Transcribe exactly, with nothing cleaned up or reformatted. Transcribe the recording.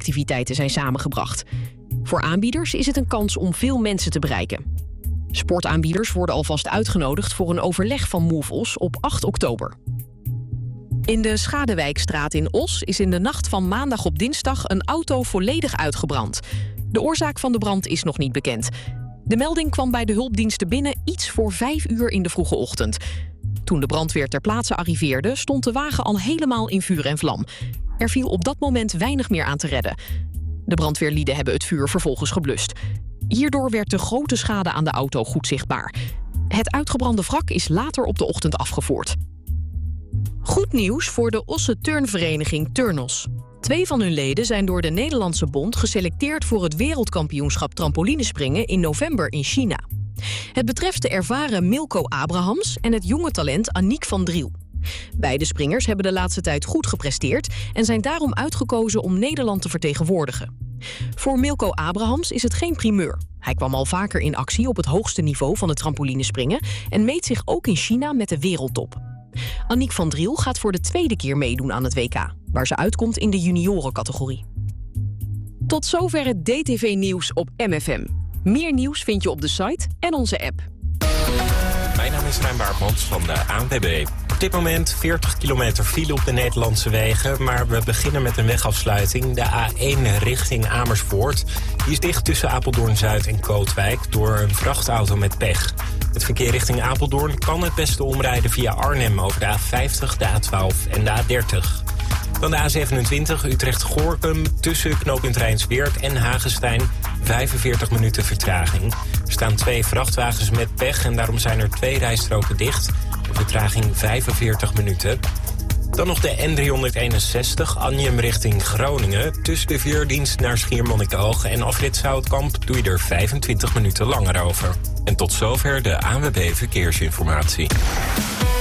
sportactiviteiten zijn samengebracht. Voor aanbieders is het een kans om veel mensen te bereiken. Sportaanbieders worden alvast uitgenodigd voor een overleg van Movos op acht oktober. In de Schadewijkstraat in Os is in de nacht van maandag op dinsdag een auto volledig uitgebrand. De oorzaak van de brand is nog niet bekend. De melding kwam bij de hulpdiensten binnen iets voor vijf uur in de vroege ochtend. Toen de brandweer ter plaatse arriveerde, stond de wagen al helemaal in vuur en vlam. Er viel op dat moment weinig meer aan te redden. De brandweerlieden hebben het vuur vervolgens geblust. Hierdoor werd de grote schade aan de auto goed zichtbaar. Het uitgebrande wrak is later op de ochtend afgevoerd. Goed nieuws voor de Osse turnvereniging Turnos. Twee van hun leden zijn door de Nederlandse Bond geselecteerd voor het wereldkampioenschap trampolinespringen in november in China. Het betreft de ervaren Milko Abrahams en het jonge talent Aniek van Driel. Beide springers hebben de laatste tijd goed gepresteerd en zijn daarom uitgekozen om Nederland te vertegenwoordigen. Voor Milko Abrahams is het geen primeur. Hij kwam al vaker in actie op het hoogste niveau van het trampolinespringen en meet zich ook in China met de wereldtop. Aniek van Driel gaat voor de tweede keer meedoen aan het W K, waar ze uitkomt in de juniorencategorie. Tot zover het D T V-nieuws op M F M. Meer nieuws vind je op de site en onze app. Mijn naam is Rijn Baartmans van de A N W B. Op dit moment veertig kilometer file op de Nederlandse wegen, maar we beginnen met een wegafsluiting. De A één richting Amersfoort. Die is dicht tussen Apeldoorn-Zuid en Kootwijk door een vrachtauto met pech. Het verkeer richting Apeldoorn kan het beste omrijden via Arnhem over de A vijftig, de A twaalf en de A dertig. Dan de A zevenentwintig Utrecht-Gorinchem tussen knooppunt Rijnsweert en Hagestein. vijfenveertig minuten vertraging. Er staan twee vrachtwagens met pech en daarom zijn er twee rijstroken dicht. De vertraging vijfenveertig minuten. Dan nog de N driehonderdeenenzestig Anjem richting Groningen. Tussen de veerdienst naar Schiermonnikoog en afrit Zoutkamp doe je er vijfentwintig minuten langer over. En tot zover de A N W B Verkeersinformatie.